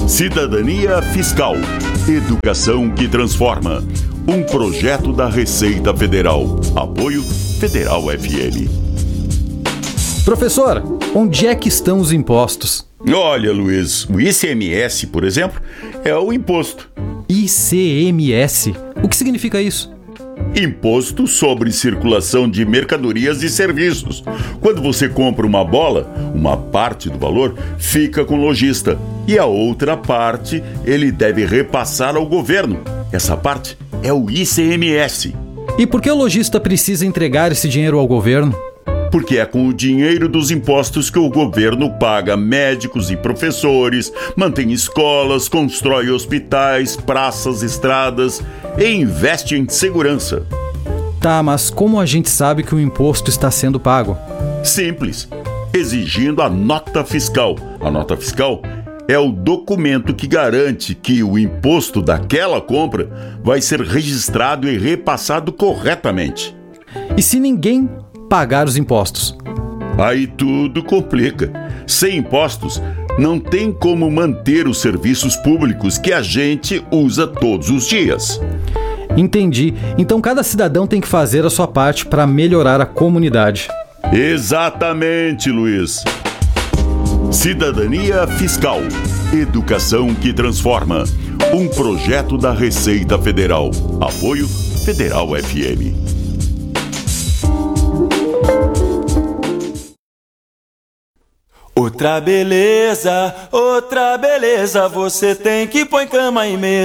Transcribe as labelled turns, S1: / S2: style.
S1: Cidadania Fiscal. Educação que transforma. Um projeto da Receita Federal. Apoio Federal FM.
S2: Professor, onde é que estão os impostos?
S1: Olha, Luiz, o ICMS, por exemplo, é o imposto.
S2: ICMS? O que significa isso?
S1: Imposto sobre circulação de mercadorias e serviços. Quando você compra uma bola, uma parte do valor fica com o lojista e a outra parte ele deve repassar ao governo. Essa parte é o ICMS.
S2: E por que o lojista precisa entregar esse dinheiro ao governo?
S1: Porque é com o dinheiro dos impostos que o governo paga médicos e professores, mantém escolas, constrói hospitais, praças, estradas e investe em segurança.
S2: Tá, mas como a gente sabe que o imposto está sendo pago?
S1: Simples, exigindo a nota fiscal. A nota fiscal é o documento que garante que o imposto daquela compra vai ser registrado e repassado corretamente.
S2: E se ninguém pagar os impostos?
S1: Aí tudo complica. Sem impostos, não tem como manter os serviços públicos que a gente usa todos os dias.
S2: Entendi. Então cada cidadão tem que fazer a sua parte para melhorar a comunidade.
S1: Exatamente, Luiz. Cidadania Fiscal. Educação que transforma. Um projeto da Receita Federal. Apoio Federal FM.
S3: Outra beleza, você tem que pôr em cama e mesa.